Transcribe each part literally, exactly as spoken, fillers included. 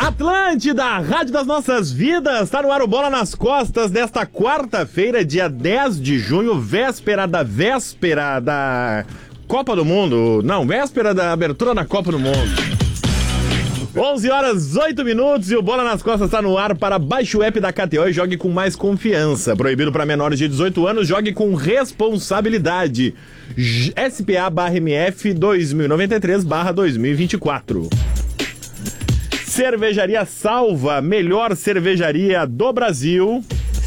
Atlântida, Rádio das Nossas Vidas, tá no ar o Bola nas Costas desta quarta-feira, dia dez de junho, véspera da véspera da Copa do Mundo. Não, véspera da abertura da Copa do Mundo. onze horas, oito minutos e o Bola nas Costas tá no ar para baixe o app da K T O e jogue com mais confiança. Proibido para menores de dezoito anos, jogue com responsabilidade. S P A barra M F dois mil e noventa e três barra dois mil e vinte e quatro. Cervejaria Salva, melhor cervejaria do Brasil.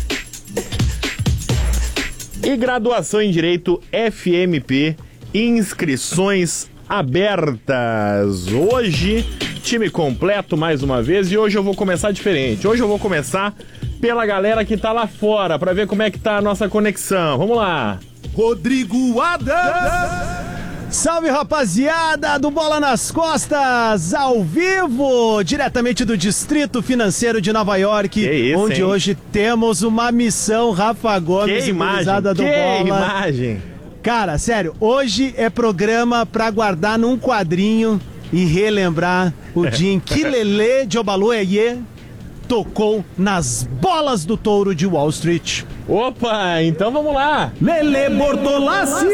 E graduação em Direito F M P, inscrições abertas. Hoje, time completo mais uma vez e hoje eu vou começar diferente. Hoje eu vou começar pela galera que tá lá fora, pra ver como é que tá a nossa conexão. Vamos lá. Rodrigo Adams. Salve, rapaziada do Bola nas Costas, ao vivo, diretamente do Distrito Financeiro de Nova York, isso, onde hein? Hoje temos uma missão, Rafa Gomes, que imagem, do que Bola. imagem. Cara, sério, hoje é programa pra guardar num quadrinho e relembrar o dia em que Lelê de Obaluayê tocou nas bolas do touro de Wall Street. Opa, então vamos lá. Lelê Bortolassi.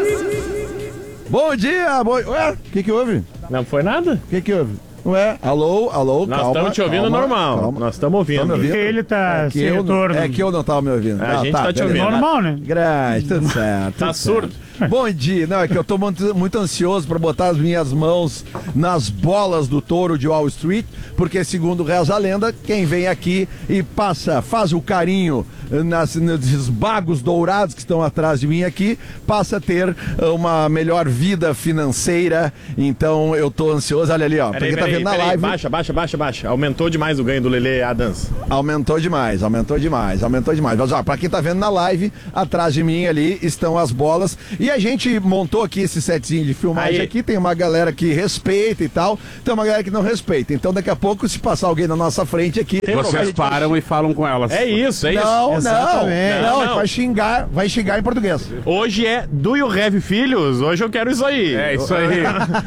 Bom dia, bom... Ué, o que que houve? Não foi nada? O que que houve? Ué, alô, alô, Nós calma. estamos te ouvindo calma, normal. calma. Nós estamos ouvindo. Tá me ouvindo? Ele tá é que sem eu retorno. não, É que eu não tava me ouvindo. A Ah, gente tá te beleza. ouvindo. Normal, né? Grande, tudo certo. Tá tudo surdo. certo. Bom dia. Não, é que eu tô muito, muito ansioso pra botar as minhas mãos nas bolas do touro de Wall Street, porque segundo reza a lenda, quem vem aqui e passa, faz o carinho nas, nesses bagos dourados que estão atrás de mim aqui, passa a ter uma melhor vida financeira. Então eu tô ansioso. Olha ali, ó. Pra Peraí, quem tá peraí, vendo na peraí. live. Baixa, baixa, baixa, baixa. Aumentou demais o ganho do Lelê Adams. Aumentou demais, aumentou demais, aumentou demais. Mas ó, pra quem tá vendo na live, atrás de mim ali estão as bolas. E a gente montou aqui esse setzinho de filmagem. Aí. Aqui. Tem uma galera que respeita e tal, tem uma galera que não respeita. Então daqui a pouco, se passar alguém na nossa frente aqui, Vocês param e falam com elas. É isso, é isso. Não, não, Exatamente. não, Não, não. vai xingar, vai xingar em português. Hoje é Do You Have Filhos? Hoje eu quero isso aí. É isso aí.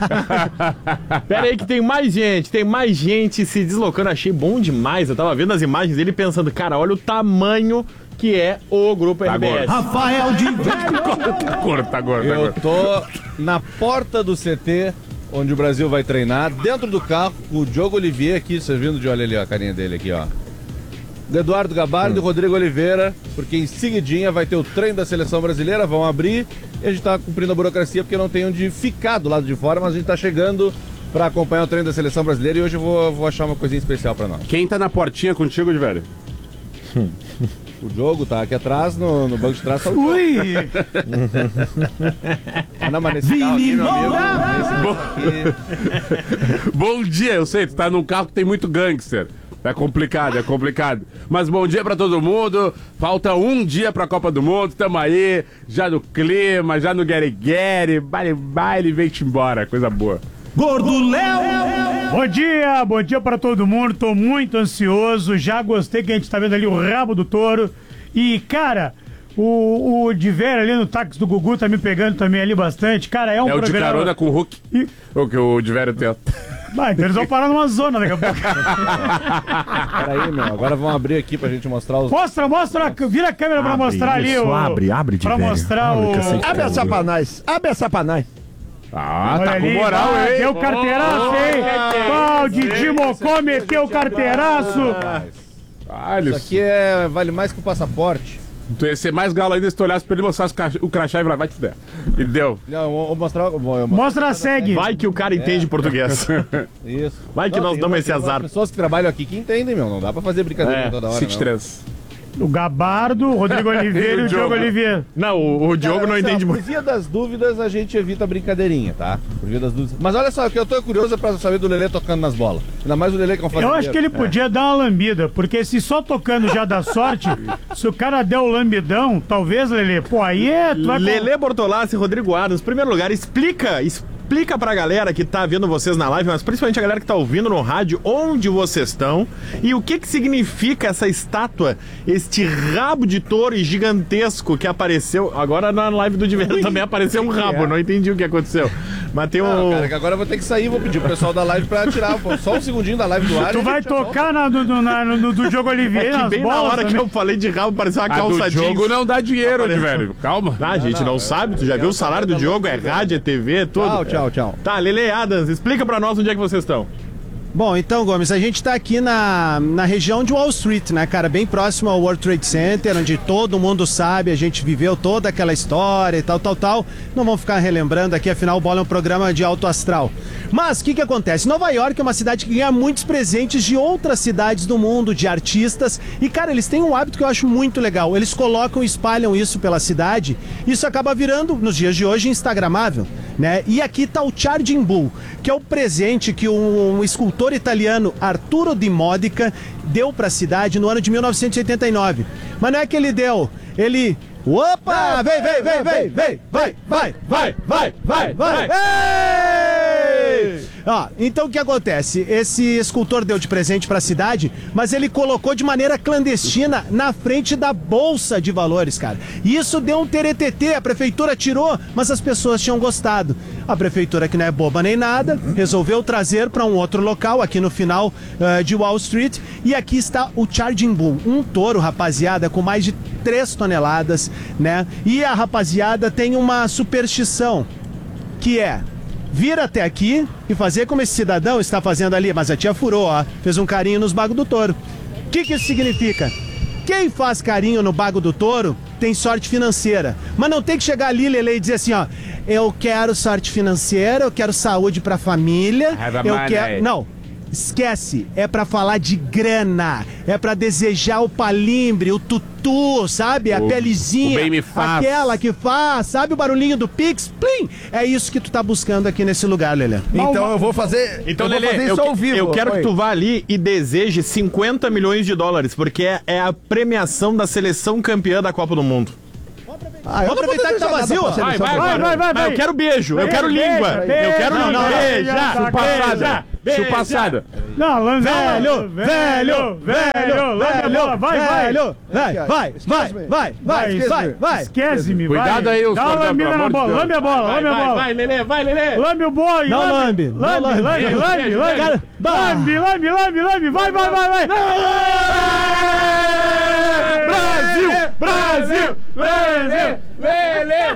Pera aí que tem mais gente, tem mais gente se deslocando. Achei bom demais. Eu tava vendo as imagens dele pensando, cara, olha o tamanho que é o Grupo Tá R B S. gordo. Rafael de Tá gordo, tá gordo, tá Eu gordo. tô na porta do C T, onde o Brasil vai treinar, dentro do carro, com o Diogo Olivier aqui, servindo de olha ali, ó, a carinha dele aqui, ó. Do Eduardo Gabardo e Rodrigo Oliveira, porque em seguidinha vai ter o treino da seleção brasileira, vão abrir, e a gente tá cumprindo a burocracia porque não tem onde ficar do lado de fora, mas a gente tá chegando pra acompanhar o treino da seleção brasileira e hoje eu vou, vou achar uma coisinha especial pra nós. Quem tá na portinha contigo, de velho? O Diogo tá aqui atrás, no, no banco de trás, tá o Diogo. Ui! Ah, não, mas nesse carro aqui, meu amigo, nesse carro aqui... Bom dia, eu sei, tu tá num carro que tem muito gangster. É complicado, é complicado. Mas bom dia pra todo mundo. Falta um dia pra Copa do Mundo. Tamo aí, já no clima, já no guerre-guerre. Baile, baile, vem-te embora. Coisa boa. Gordo Léo! Bom dia, bom dia pra todo mundo. Tô muito ansioso. Já gostei que a gente tá vendo ali o rabo do touro. E, cara, o, o de Vera ali no táxi do Gugu tá me pegando também ali bastante. Cara, é um É o de programa... carona com o Hulk. E- O que o de velho tem. Vai, então eles vão parar numa zona daqui a pouco. Peraí, meu, agora vão abrir aqui pra gente mostrar os... Mostra, mostra, vira a câmera pra Abre mostrar ali isso, o... abre, abre de Pra velho. mostrar Abre, o... cacete. Abre essa pra nós, abre essa pra nós. Ah, Olha tá ali, com moral, vai, hein? deu carteiraço, hein? Pau, Didi Mocó meteu carteiraço. Ah, Isso aqui é, vale mais que o passaporte. Tu ia ser mais galo ainda se tu olhasse pra ele, mostrasse o crachá- o crachá e falar, vai te fuder. E deu. Não, eu vou mostrar... eu vou- eu vou- Mostra a segue. Vai que o cara entende português. Isso. Vai que nós tem damos uma- esse tem umas azar. pessoas que trabalham aqui que entendem, meu. Não dá pra fazer brincadeira É, toda hora, City não. três. O Gabardo, o Rodrigo Oliveira e o Diogo Oliveira. Não, o, o Diogo Cara, não assim, ó, entende Por muito. via das dúvidas, a gente evita a brincadeirinha, tá? Por via das dúvidas. Mas olha só, o que eu tô curioso é pra saber do Lelê tocando nas bolas. Ainda mais o Lelê que é um Eu fazendeiro. acho que ele podia dar uma lambida, porque se só tocando já dá sorte, se o cara der o lambidão, talvez, Lelê, pô, aí é... tu vai- Lelê Bortolassi e Rodrigo Adams, em primeiro lugar, explica, explica pra galera que tá vendo vocês na live, mas principalmente a galera que tá ouvindo no rádio, onde vocês estão e o que que significa essa estátua, este rabo de touro gigantesco que apareceu, agora na live do Diverno também apareceu um rabo, não entendi o que aconteceu. Mas tem Não, um... cara, que agora eu vou ter que sair, vou pedir pro pessoal da live pra tirar pô, só um segundinho da live do ar. Tu vai tocar na, no, no, na, no, do Diogo Oliveira, É que nas bem na bolas hora que também. eu falei de rabo, parecia uma A calça do jeans. jogo não dá dinheiro, Apareceu. velho. Calma. Ah, a gente não, sabe, tu já viu o salário do Diogo? É rádio, é T V, é tudo. Tchau, tchau, tchau. Tá, Lele Adams, explica pra nós onde é que vocês estão. Bom, então, Gomes, a gente tá aqui na, na região de Wall Street, né, cara? Bem próximo ao World Trade Center, onde todo mundo sabe, a gente viveu toda aquela história e tal, tal, tal. Não vamos ficar relembrando aqui, afinal o Bola é um programa de alto astral. Mas, o que que acontece? Nova York é uma cidade que ganha muitos presentes de outras cidades do mundo, de artistas. E, cara, eles têm um hábito que eu acho muito legal. Eles colocam e espalham isso pela cidade. Isso acaba virando, nos dias de hoje, instagramável, né? E aqui tá o Charging Bull, que é o presente que um, um escultor italiano, Arturo Di Modica, deu para a cidade no ano de mil novecentos e oitenta e nove. Mas não é que ele deu, ele... Opa! Vem, vem, vem, vem, vem! Vai, vai, vai, vai, vai, vai! Ei! Ó, então o que acontece? Esse escultor deu de presente para a cidade, mas ele colocou de maneira clandestina na frente da Bolsa de Valores, cara. E isso deu um teretetê, a prefeitura tirou, mas as pessoas tinham gostado. A prefeitura, que não é boba nem nada, resolveu trazer para um outro local, aqui no final uh, de Wall Street. E aqui está o Charging Bull, um touro, rapaziada, com mais de três toneladas, né? E a rapaziada tem uma superstição, que é vir até aqui e fazer como esse cidadão está fazendo ali. Mas a tia furou, ó, fez um carinho nos bagos do touro. O que que isso significa? Quem faz carinho no bago do touro tem sorte financeira. Mas não tem que chegar ali, Lele, e dizer assim, ó, eu quero sorte financeira, eu quero saúde pra família, eu quero... Não. Esquece, é pra falar de grana, é pra desejar o palimbre, o tutu, sabe? A O- pelezinha, o bem me faz. aquela que faz, sabe o barulhinho do Pix? Plim! É isso que tu tá buscando aqui nesse lugar, Lelê. Então eu vou fazer, Então, eu vou Lele, fazer eu, isso que- ao vivo. eu quero Oi. que tu vá ali e deseje cinquenta milhões de dólares, porque é, é a premiação da seleção campeã da Copa do Mundo. Ah, eu Vamos não vou aproveitar que tá desejar nada vazio, pra ó. seleção Vai, brasileira. vai, vai, Mas eu quero beijo, eu Beija, quero língua, beija, eu quero beija, língua. não, Beija, beija, chupaçada, beija. Chupaçada. Não, lambe, Velho, velho, velho, lambe a bola, vai, vai. velho, vai, vai, vai, vai, vai, vai, vai. Esquece-me, vai. Cuidado aí, os Dá uma cordão, lambida pelo na amor de bola, Deus. lambe a bola, lambe a bola. vai, Lele, vai, Lele. Lambe o boi, Não lambe, não lambe, lambe. lambe, Beijo, lambe, beijo, lambe, beijo. lambe, lambe, lambe, lambe, vai, vai, vai, vai. Brasil! Brasil! Brasil! Lele!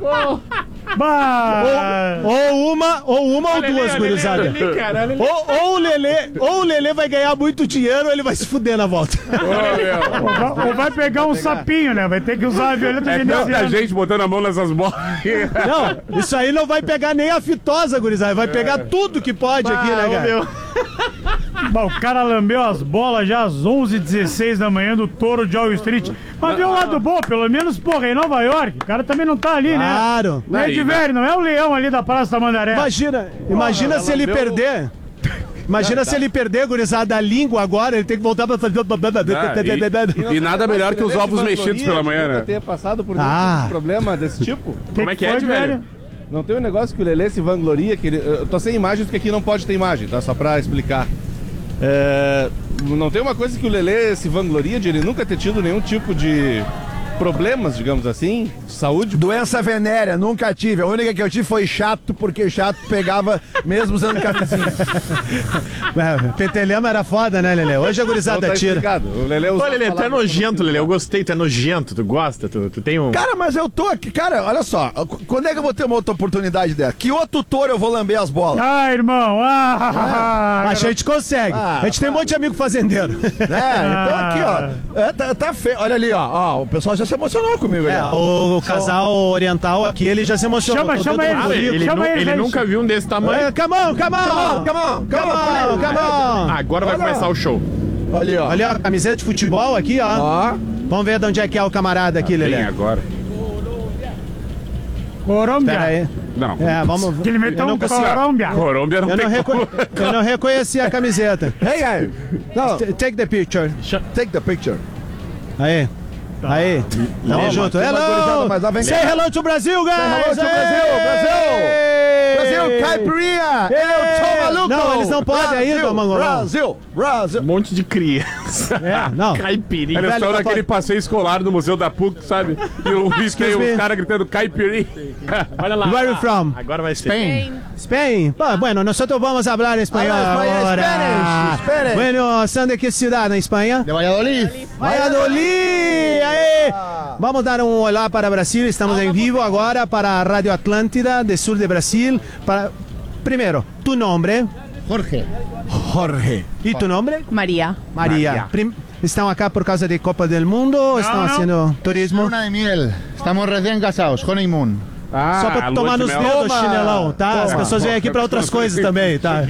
Bah. Ou uma, ou uma ou duas, gurizada. Ou, ou o Lelê, ou o Lelê vai ganhar muito dinheiro ou ele vai se fuder na volta. Ou vai- Ou vai pegar um sapinho, né? Vai ter que usar a violeta É tanta veneziana. gente botando a mão nessas bolas. Não, isso aí não vai pegar nem a fitosa, gurizada. Vai pegar tudo que pode aqui, né, cara? Bah, o cara lambeu as bolas já às onze e dezesseis da manhã do touro de Wall Street. Mas vê o lado bom, pelo menos, porra, em Nova York. O cara também não tá ali, né? Claro. Não é de velho, não é o leão ali da Praça da Mandaré. Imagina, imagina se ele lambeu- perder. Imagina se ele perder, gurizada, a língua agora, ele tem que voltar pra fazer. E nada melhor que os ovos mexidos pela manhã, Nunca né? ter passado por Ah. um problema desse tipo. Como é que é, de velho? Não tem um negócio que o Lelê se vangloria, que ele, eu tô sem imagens porque aqui não pode ter imagem, tá? Só pra explicar. É, não tem uma coisa que o Lelê se vangloria de ele nunca ter tido nenhum tipo de problemas, digamos assim, de saúde. Doença venérea, nunca tive. A única que eu tive foi chato, porque chato pegava mesmo usando camisinha. É, Petelhama era foda, né, Lelê? Hoje a Então gurizada tá tira. explicado. O Lelê Ô, usa Lele, tu é palavras nojento, Lele. Eu gostei, tu é nojento, tu gosta, tu, tu tem um. Cara, mas eu tô aqui, cara, olha só. Quando é que eu vou ter uma outra oportunidade dessa? Que outro touro eu vou lamber as bolas? Ah, irmão, ah, A gente consegue. Ah, A gente tem um monte de amigo fazendeiro. É, então aqui, ó. É, tá, tá feio. Olha ali, ó. Ó, o pessoal já se emocionou comigo ali. É, ó. o, o casal oriental aqui, ele já se emocionou. Chama, Tô chama dando um ele. Ah, frio. ele, Chama nu- ele, ele gente. nunca viu um desse tamanho. É, come on, come on, Come on, come on, come on. Agora vai Olha. começar o show. Ali, ó. Olha a camiseta de futebol aqui, ó. Ó. Vamos ver de onde é que é o camarada aqui, Vem Lelê. agora. Colômbia. Pera aí. Não. É, vamos. Que ele meteu eu não um consigo- Colômbia. Colômbia não Eu tem não, reco- como. eu não reconheci a camiseta. Hey, guys. Não, T- Take the picture. take the picture. Aí. Aí, tamo junto. tem uma gurizada, Hello! mas lá vem Say cá. hello to Brasil, guys! Say hello to Hey! Brasil, Brasil, caipirinha! Eu tô maluco! Não, eles não podem aí, Brasil, Domangolão. Brasil, Brasil! Um monte de criança. É, não. Caipirinha. Eles Velho, estão não naquele pode. passeio escolar no Museu da P U C, sabe? E eu vi que tem me. os caras gritando caipirinha. Olha lá. Where are you from? Agora vai ser. Spain. Spain. Ah, bueno, nosotros vamos a hablar español Habla español, ahora. Spanish, Spanish. Bueno, ¿son de qué ciudad en España? De Valladolid. Valladolid. Ahí. Vamos a dar un olá para Brasil. Estamos en vivo ahora para Radio Atlântida, de sur de Brasil. Para... Primero, tu nombre. Jorge. Jorge. ¿Y tu nombre? María. María. Prim- ¿Están acá por causa de Copa del Mundo o están no. haciendo turismo? Luna de miel. Estamos recién casados. Honeymoon. Ah, Só pra tomar nos mel. dedos, Toma, chinelão, tá? As toma. pessoas vêm aqui pra outras coisas também, tá?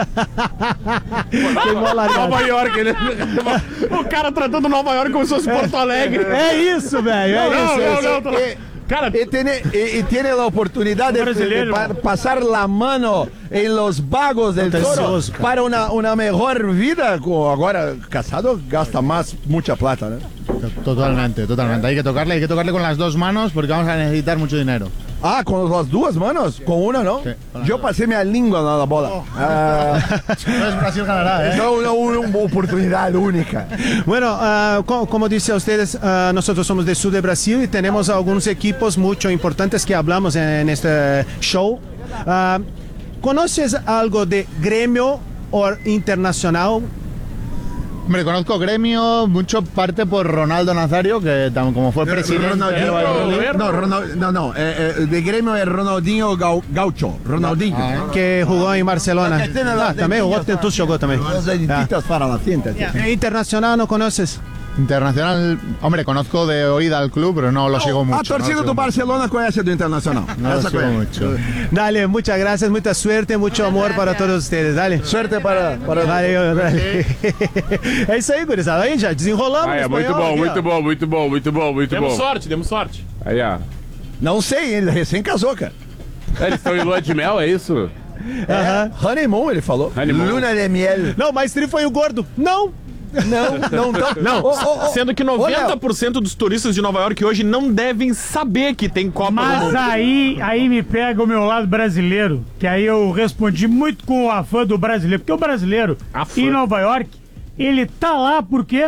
Tem mó largada. Nova York, ele... O cara tratando Nova York como se fosse Porto Alegre. É isso, velho, é Não, isso. não, isso. não, tô- Eh, Cara, Y tiene, y, y tiene la oportunidad de, de brasileiro. pa- pasar la mano en los vagos del Tá toro ansioso, cara. para una, una mejor vida. Co- Ahora, casado, gasta más, mucha plata, ¿no? Totalmente, totalmente. Hay que tocarle, hay que tocarle con las dos manos porque vamos a necesitar mucho dinero. Ah, con las dos manos, con una, ¿no? Sí, con las Yo dos. pasé mi lengua en la bola. Ah, Entonces Brasil ganará, es ¿eh? una, una- una oportunidad única. Bueno, ah, co- como disse a ustedes, ah, nosotros somos del sur de Brasil y tenemos algunos equipos muy importantes que hablamos en, en este show. Ah, ¿Conoces algo de Gremio o Internacional? Hombre, conozco Gremio, mucho parte por Ronaldo Nazario, que tam- como fue presidente... Ronaldinho, no, Ronald- no, no, eh, eh, de gremio es Ronaldinho Gau- Gaucho. Ronaldinho. Ah, Que jugou em Barcelona. Ah, também, o outro tentou, jogou também. Los Ah. dentitas para la cinta. Eh, Internacional não conheces? Internacional, hombre, conozco de oída al club, pero no lo sigo mucho. A torcida no lo do sigo Barcelona conhece do Internacional. mucho. No lo Essa sigo conhece. mucho. Dale, muchas gracias, mucha suerte, mucho amor para todos ustedes. Dale. Suerte para, para Valeu, dale. É isso aí, gurizada. Aí já desenrolamos. Ah, é o muito espanhol bom, aqui, muito ó. bom, muito bom, muito bom, muito demos bom. sorte, demos sorte. Aí, ó. Não sei, ele recém casou, cara. Eles estão em lua de mel, é isso? Aham. Honeymoon, ele falou. Honeymoon. Luna de miel. Não, mas tri foi o gordo. Não. Não, não, não. Não, Ô, ô, ô, sendo que ô, Léo. noventa por cento dos turistas de Nova York hoje não devem saber que tem Copa do Mas Mundo. aí, aí me pega o meu lado brasileiro, que aí eu respondi muito com o afã do brasileiro, porque o brasileiro Afã. em Nova York, ele tá lá porque